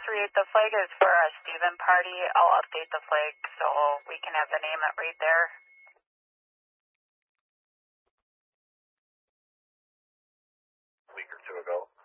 638, the flag is for a Stephen party. I'll update the flag so we can have the name right there. A week or two ago.